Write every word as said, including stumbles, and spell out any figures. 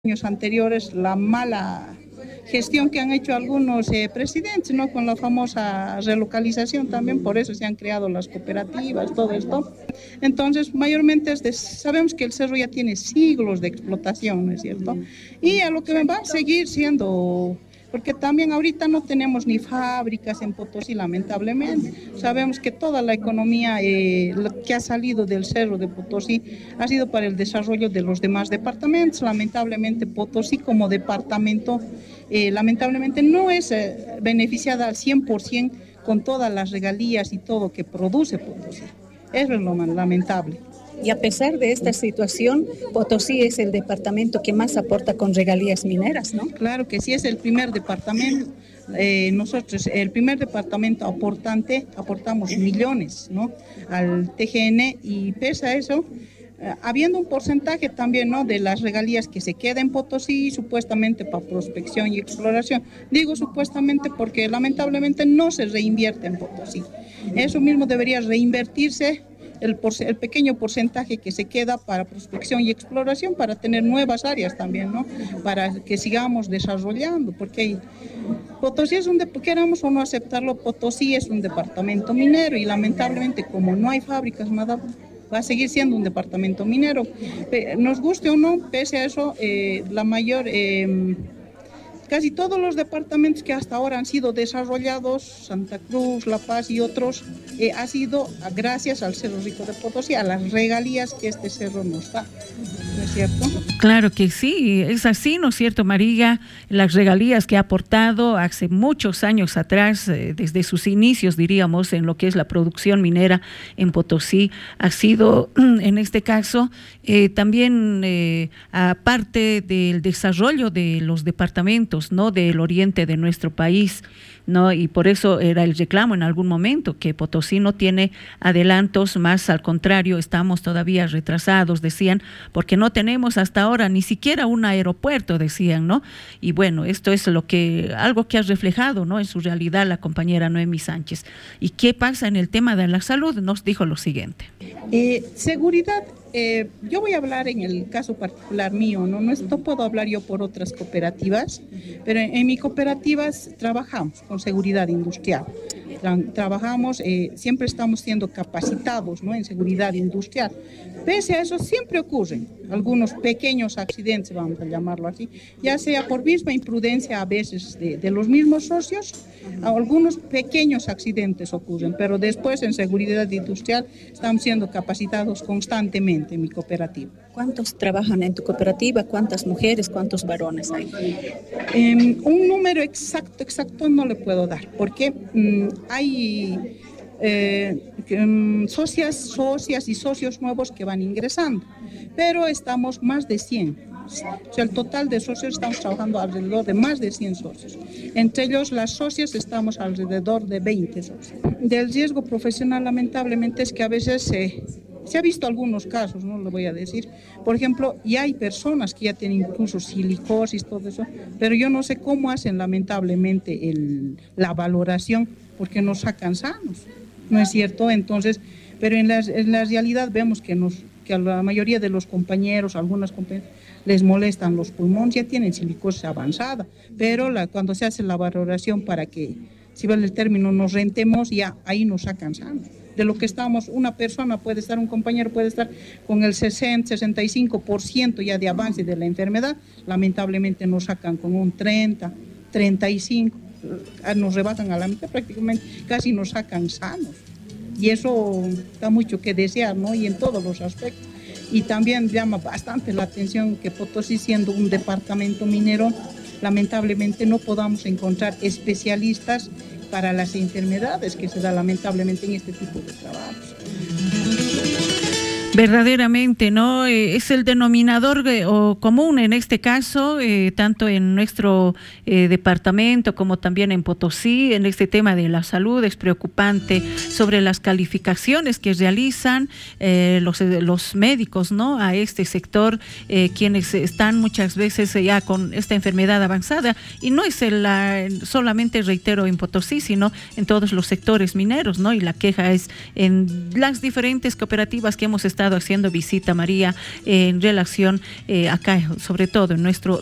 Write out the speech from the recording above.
años anteriores la mala gestión que han hecho algunos eh, presidentes, ¿no? Con la famosa relocalización también, por eso se han creado las cooperativas, todo esto. Entonces, mayormente es de, sabemos que el cerro ya tiene siglos de explotación, ¿no es cierto? Y a lo que va a seguir siendo, porque también ahorita no tenemos ni fábricas en Potosí, lamentablemente. Sabemos que toda la economía eh, que ha salido del cerro de Potosí ha sido para el desarrollo de los demás departamentos. Lamentablemente Potosí como departamento, eh, lamentablemente no es eh, beneficiada al cien por ciento con todas las regalías y todo que produce Potosí. Eso es lo más lamentable. Y a pesar de esta situación, Potosí es el departamento que más aporta con regalías mineras, ¿no? Claro que sí, es el primer departamento. Eh, nosotros, el primer departamento aportante, aportamos millones, ¿no? Al T G N, y pese a eso, eh, habiendo un porcentaje también, ¿no? De las regalías que se queda en Potosí, supuestamente para prospección y exploración. Digo supuestamente porque lamentablemente no se reinvierte en Potosí. Eso mismo debería reinvertirse. El, el pequeño porcentaje que se queda para prospección y exploración, para tener nuevas áreas también, ¿no? Para que sigamos desarrollando, porque Potosí es un, de, queramos o no aceptarlo, Potosí es un departamento minero y lamentablemente como no hay fábricas, nada, va a seguir siendo un departamento minero. Nos guste o no, pese a eso, eh, la mayor... Eh, Casi todos los departamentos que hasta ahora han sido desarrollados, Santa Cruz, La Paz y otros, eh, ha sido gracias al Cerro Rico de Potosí, a las regalías que este cerro nos da, ¿no es cierto? Claro que sí, es así, ¿no es cierto, María? Las regalías que ha aportado hace muchos años atrás, eh, desde sus inicios, diríamos, en lo que es la producción minera en Potosí, ha sido, en este caso, eh, también eh, aparte del desarrollo de los departamentos, ¿no? Del oriente de nuestro país, ¿no? Y por eso era el reclamo en algún momento, que Potosí no tiene adelantos, más al contrario, estamos todavía retrasados, decían, porque no tenemos hasta ahora ni siquiera un aeropuerto, decían, ¿no? Y bueno, esto es lo que, algo que ha reflejado, ¿no? En su realidad la compañera Noemí Sánchez. ¿Y qué pasa en el tema de la salud? Nos dijo lo siguiente. Eh, seguridad. Eh, yo voy a hablar en el caso particular mío, ¿no? No, no puedo hablar yo por otras cooperativas, pero en, en mis cooperativas trabajamos con seguridad industrial. Tra- trabajamos, eh, siempre estamos siendo capacitados, ¿no? En seguridad industrial. Pese a eso, siempre ocurren algunos pequeños accidentes, vamos a llamarlo así, ya sea por misma imprudencia a veces de, de los mismos socios, algunos pequeños accidentes ocurren, pero después en seguridad industrial estamos siendo capacitados constantemente en mi cooperativa. ¿Cuántos trabajan en tu cooperativa? ¿Cuántas mujeres? ¿Cuántos varones hay? Eh, un número exacto, exacto no le puedo dar, porque um, hay eh, um, socias, socias y socios nuevos que van ingresando, pero estamos más de cien. O sea, el total de socios estamos trabajando alrededor de más de cien socios. Entre ellos, las socias, estamos alrededor de veinte socios. Del riesgo profesional, lamentablemente, es que a veces se... Eh, Se ha visto algunos casos, no lo voy a decir. Por ejemplo, ya hay personas que ya tienen incluso silicosis, todo eso, pero yo no sé cómo hacen lamentablemente el, la valoración, porque nos sacan sanos, ¿no es cierto? Entonces, pero en la, en la realidad vemos que, nos, que a la mayoría de los compañeros, algunas compañeras, les molestan los pulmones, ya tienen silicosis avanzada, pero la, cuando se hace la valoración para que, si vale el término, nos rentemos, ya ahí nos sacan sanos. De lo que estamos, una persona puede estar, un compañero puede estar con el sesenta, sesenta y cinco por ciento ya de avance de la enfermedad, lamentablemente nos sacan con un treinta, treinta y cinco, nos rebajan a la mitad prácticamente, casi nos sacan sanos. Y eso da mucho que desear, ¿no? Y en todos los aspectos. Y también llama bastante la atención que Potosí, siendo un departamento minero, lamentablemente no podamos encontrar especialistas para las enfermedades que se da lamentablemente en este tipo de trabajos. Verdaderamente, ¿no? Eh, es el denominador eh, o común en este caso, eh, tanto en nuestro eh, departamento como también en Potosí, en este tema de la salud. Es preocupante sobre las calificaciones que realizan eh, los, los médicos, ¿no? A este sector, eh, quienes están muchas veces ya con esta enfermedad avanzada, y no es el, la, solamente, reitero, en Potosí, sino en todos los sectores mineros, ¿no? Y la queja es en las diferentes cooperativas que hemos estado estado haciendo visita, María, en relación eh, acá, sobre todo en nuestro